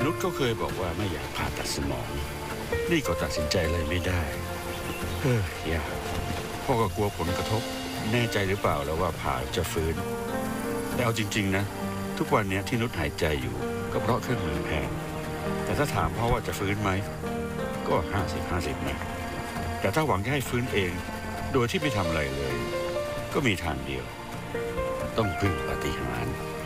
นุชก็เคยบอกว่าไม่อยากผ่าตัดสมองนี่ก็ตัดสินใจเลยไม่ได้ยากพ่อก็กลัวผลกระทบแน่ใจหรือเปล่าแล้วว่าผ่าจะฟื้นแต่เอาจริงๆนะทุกวันนี้ที่นุชหายใจอยู่ก็เพราะเครื่องมือแพงแต่ถ้าถามพ่อว่าจะฟื้นไหมก็50-50นะแต่ถ้าหวังจะให้ฟื้นเองโดยที่ไม่ทำอะไรเลยก็มีทางเดียวต้องพึ่งปาฏิหาริย์